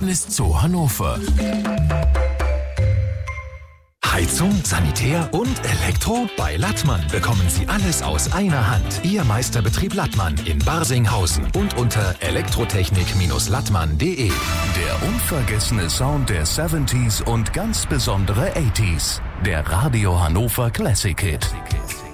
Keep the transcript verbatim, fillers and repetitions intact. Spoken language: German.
Erlebnis Zoo Hannover. Heizung, Sanitär und Elektro? Bei Lattmann bekommen Sie alles aus einer Hand. Ihr Meisterbetrieb Lattmann in Barsinghausen und unter elektrotechnik Bindestrich lattmann punkt de. Der unvergessene Sound der siebziger und ganz besondere achtziger. Der Radio Hannover Classic Hit.